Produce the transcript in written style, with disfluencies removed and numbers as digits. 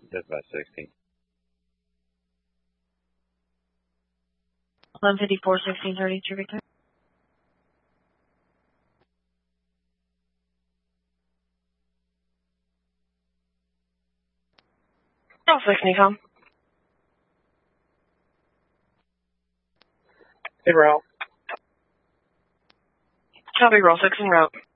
Just about 16. 154, 1632, Victor. Oh, 6 Nikon. Hey, Ralph. Copy, roll 6 en route.